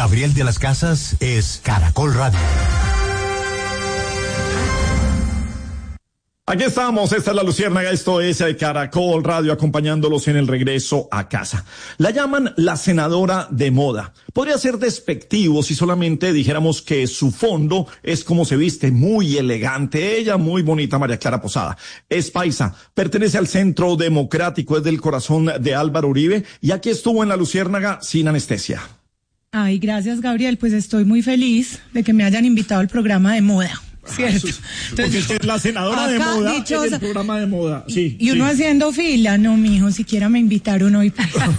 Gabriel de las Casas es Caracol Radio. Aquí estamos, esta es La Luciérnaga, esto es Caracol Radio, acompañándolos en el regreso a casa. La llaman la senadora de moda. Podría ser despectivo si solamente dijéramos que su fondo es como se viste, muy elegante. Ella, muy bonita, María Clara Posada. Es paisa, pertenece al Centro Democrático, es del corazón de Álvaro Uribe, y aquí estuvo en La Luciérnaga sin anestesia. Ay, gracias, Gabriel, pues estoy muy feliz de que me hayan invitado al programa de moda. Cierto. Entonces, porque es la senadora de moda dichosa, en el programa de moda. Sí, y uno haciendo fila, no, mijo, siquiera me invitaron hoy.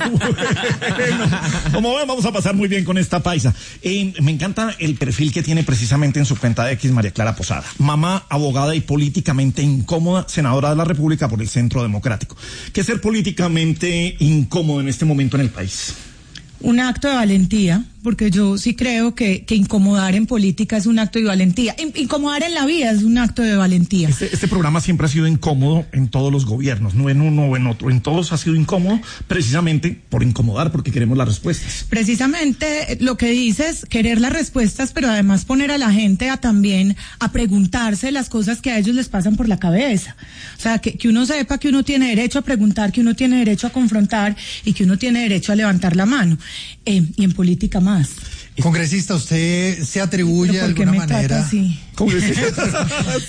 Como ven, vamos a pasar muy bien con esta paisa. Me encanta el perfil que tiene precisamente en su cuenta de X María Clara Posada. Mamá, abogada y políticamente incómoda, senadora de la República por el Centro Democrático. ¿Qué es ser políticamente incómodo en este momento en el país? Un acto de valentía, porque yo sí creo que incomodar en política es un acto de valentía. Incomodar en la vida es un acto de valentía. Este programa siempre ha sido incómodo en todos los gobiernos, no en uno o en otro. En todos ha sido incómodo precisamente por incomodar, porque queremos las respuestas. Precisamente lo que dices, querer las respuestas, pero además poner a la gente también a preguntarse las cosas que a ellos les pasan por la cabeza. O sea, que uno sepa que uno tiene derecho a preguntar, que uno tiene derecho a confrontar y que uno tiene derecho a levantar la mano. Y en política más. Congresista, ¿usted se atribuye de alguna manera? Así? Congresista.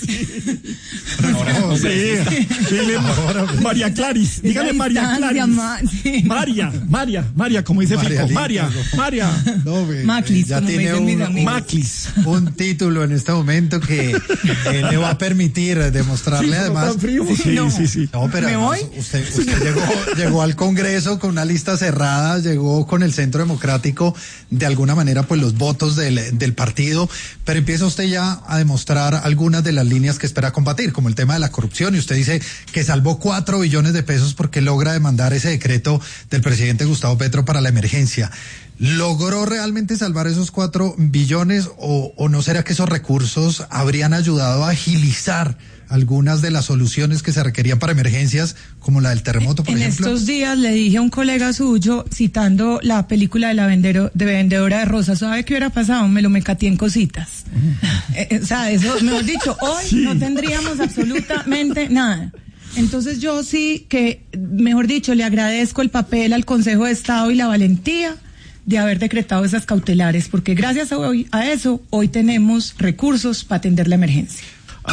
María Claris, dígale María Claris. María, como dice Fico. María. No, Maclis, ya tiene un título en este momento que le va a permitir demostrarle además. Sí. No, pero ¿me voy? Usted llegó al Congreso con una lista cerrada, llegó con el Centro Democrático, de alguna manera pues los votos del partido, pero empieza usted ya a demostrar algunas de las líneas que espera combatir, como el tema de la corrupción, y usted dice que salvó 4 billones de pesos porque logra demandar ese decreto del presidente Gustavo Petro para la emergencia. ¿Logró realmente salvar esos 4 billones o no será que esos recursos habrían ayudado a agilizar algunas de las soluciones que se requerían para emergencias, como la del terremoto, por ejemplo? En estos días le dije a un colega suyo, citando la película de Vendedora de Rosas, ¿sabe qué hubiera pasado? Me lo mecateé en cositas. O sea, eso, mejor dicho, hoy no tendríamos absolutamente nada. Entonces yo sí que, mejor dicho, le agradezco el papel al Consejo de Estado y la valentía de haber decretado esas cautelares, porque gracias a eso hoy tenemos recursos para atender la emergencia.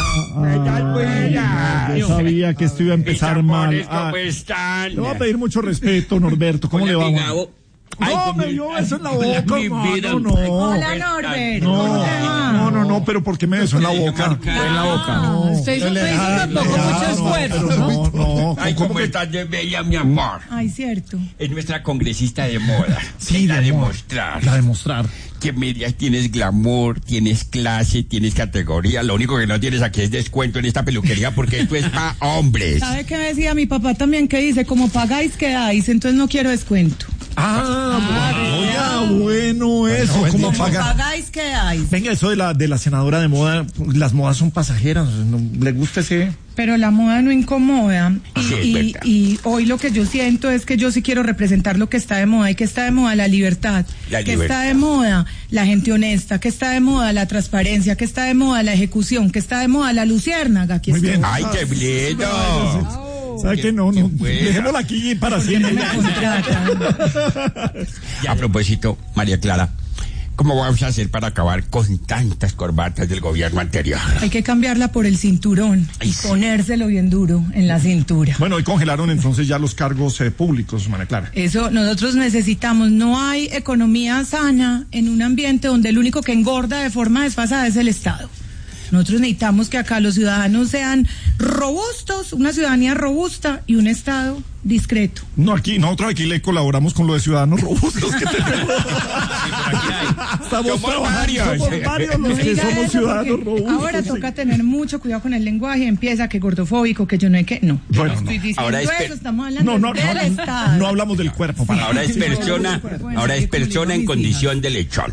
Yo sabía que esto iba a empezar mal. Le voy a pedir mucho respeto, Norberto. ¿Cómo le va? No, me dio eso en la boca, no. Hola, Norbert. No, pero ¿por qué me besó en la boca? En la boca. Estoy diciendo con mucho esfuerzo. No. Ay, ¿cómo estás de bella, mi amor? Ay, cierto. Es nuestra congresista de moda. Sí, la demostrar. Que medias tienes glamour, tienes clase, tienes categoría. Lo único que no tienes aquí es descuento en esta peluquería porque esto es para hombres. ¿Sabe qué decía mi papá también? Que dice, como pagáis, quedáis, entonces no quiero descuento. Bueno, eso, como pagáis, quedáis. Venga, eso de la senadora de moda, las modas son pasajeras, ¿no? ¿Le gusta ese? Pero la moda no incomoda y hoy lo que yo siento es que yo sí quiero representar lo que está de moda. ¿Y que está de moda? La libertad. Está de moda la gente honesta, que está de moda la transparencia, que está de moda la ejecución, que está de moda la luciérnaga. Aquí muy bien. ¡Ay, qué lindo! ¿Sabe qué? No. Dejémosla aquí para siempre. A propósito, María Clara, ¿cómo vamos a hacer para acabar con tantas corbatas del gobierno anterior? Hay que cambiarla por el cinturón y ponérselo bien duro en la cintura. Bueno, hoy congelaron entonces ya los cargos públicos, María Clara. Eso nosotros necesitamos. No hay economía sana en un ambiente donde el único que engorda de forma desfasada es el Estado. Nosotros necesitamos que acá los ciudadanos sean robustos, una ciudadanía robusta y un Estado discreto. Nosotros aquí le colaboramos con lo de ciudadanos robustos que tenemos. Somos varios los que somos ciudadanos robustos. Ahora toca tener mucho cuidado con el lenguaje. Empieza que gordofóbico, que yo no hay que. No. Bueno, estoy diciendo ahora eso, estamos hablando del Estado. No hablamos del cuerpo. Ahora es persona en condición de lechón.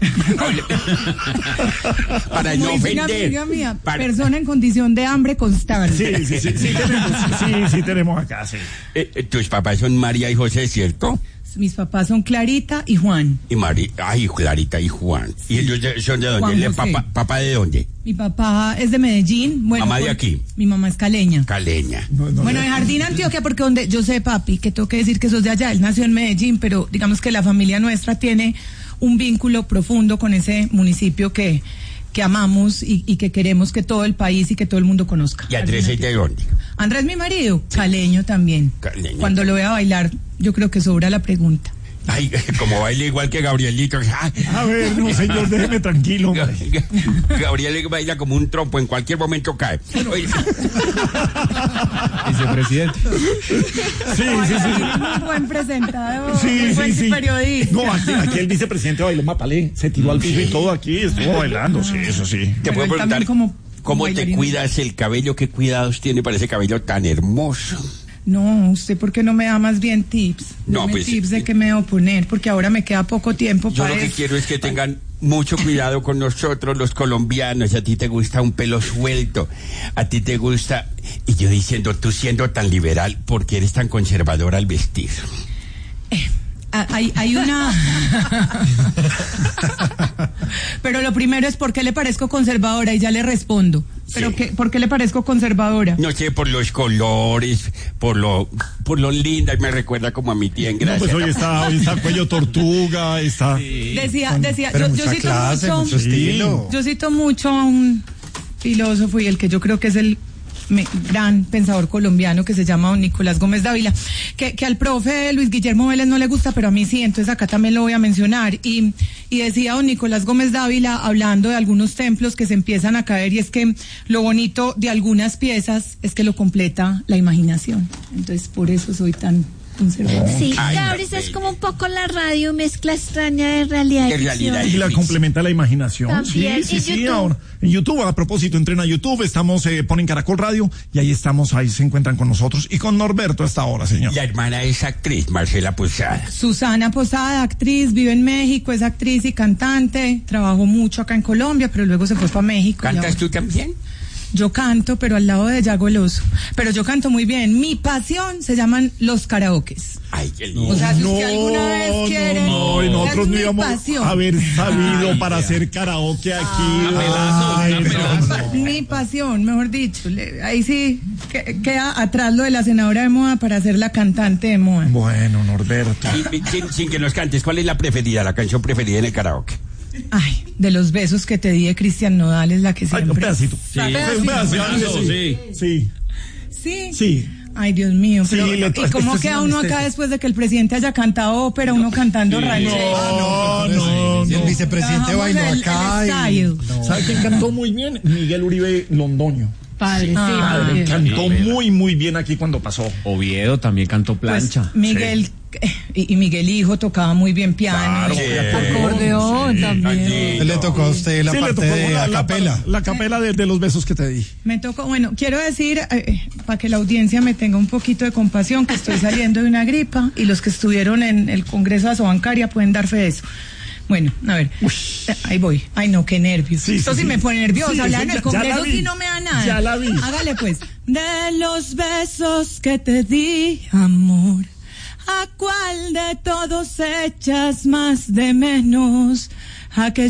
Para no ofender. Persona en condición de hambre constante. Sí tenemos acá, sí. Tus papás son María y José, ¿cierto? Mis papás son Clarita y Juan. Y Clarita y Juan. Sí. ¿Y ellos son de dónde? ¿Papá de dónde? Mi papá es de Medellín. Bueno, ¿Mamá de aquí? Mi mamá es caleña. Bueno, de Jardín, Antioquia, porque donde yo sé, papi, que tengo que decir que sos de allá. Él nació en Medellín, pero digamos que la familia nuestra tiene un vínculo profundo con ese municipio que amamos y que queremos que todo el país y que todo el mundo conozca. ¿Y Andrés es de dónde? Andrés, mi marido, caleño también. Caleño. Cuando lo vea bailar, yo creo que sobra la pregunta. Ay, como baila igual que Gabrielito. A ver, no, señor, déjeme tranquilo. Gabriel baila como un trompo, en cualquier momento cae. Vicepresidente. Sí. Muy buen presentador. Sí. Periodista. No, aquí el vicepresidente bailó Mapalé, se tiró al piso y todo aquí, estuvo bailando, sí, eso sí. Te puedo preguntar, ¿cómo te cuidas el cabello? ¿Qué cuidados tiene para ese cabello tan hermoso? No, ¿usted por qué no me da más bien tips? No, pues, tips de qué me debo poner, porque ahora me queda poco tiempo yo para lo que quiero es que tengan mucho cuidado con nosotros los colombianos. A ti te gusta un pelo suelto, a ti te gusta... Y yo diciendo, tú siendo tan liberal, ¿por qué eres tan conservador al vestir? Hay una... Pero lo primero es ¿por qué le parezco conservadora? Y ya le respondo. ¿Pero sí. por qué le parezco conservadora? No sé, por los colores, por lo linda, y me recuerda como a mi tía en Gracia. No, pues hoy está cuello tortuga, está... Sí. Decía, pero yo cito clase, mucho... mucho estilo. Yo cito mucho a un filósofo y el que yo creo que es el gran pensador colombiano que se llama don Nicolás Gómez Dávila, que al profe Luis Guillermo Vélez no le gusta, pero a mí sí, entonces acá también lo voy a mencionar. Y decía don Nicolás Gómez Dávila, hablando de algunos templos que se empiezan a caer, y es que lo bonito de algunas piezas es que lo completa la imaginación. Entonces por eso soy tan conservador. Sí, Cabris es como un poco la radio mezcla extraña de realidad y ficción. Y la complementa la imaginación. También. Sí. Ahora, en YouTube, a propósito, entren a YouTube, estamos, ponen Caracol Radio, y ahí estamos, ahí se encuentran con nosotros, y con Norberto hasta ahora, señor. La hermana es actriz, Marcela Posada. Susana Posada, actriz, vive en México, es actriz y cantante, trabajó mucho acá en Colombia, pero luego se fue para México. ¿Cantas tú también? Yo canto, pero al lado de Yago el Oso. Pero yo canto muy bien. Mi pasión se llaman los karaokes. Ay, qué lindo. O sea, si usted alguna vez quiere... y nosotros no íbamos pasión. a haber sabido para hacer karaoke aquí. Mi pasión, mejor dicho. Ahí sí queda atrás lo de la senadora de moda para ser la cantante de moda. Bueno, Norberto. Sin que nos cantes, ¿cuál es la canción preferida en el karaoke? Ay, de los besos que te di de Cristian Nodal es la que siempre... Un pedacito. Sí. Ay, Dios mío. Sí, ¿y cómo queda uno acá después de que el presidente haya cantado ópera, uno cantando ranchero? No. El vicepresidente bailó acá. ¿Sabe quién cantó muy bien? Miguel Uribe Londoño. Padre, Padre, cantó muy bien aquí cuando pasó. Oviedo también cantó plancha. Pues, Miguel... Y Miguel Hijo tocaba muy bien piano, acordeón también. Le tocó a usted la parte de la capela. La capela de los besos que te di. Me tocó, bueno, quiero decir, para que la audiencia me tenga un poquito de compasión, que estoy saliendo de una gripa y los que estuvieron en el Congreso de Asobancaria pueden dar fe de eso. Bueno, a ver, ahí voy. Ay, no, qué nervios. Esto sí me pone nerviosa. Hablar en el Congreso sí no me da nada. Ya la vi. Hágale pues. De los besos que te di, amor, ¿a cuál de todos echas más de menos? ¿A que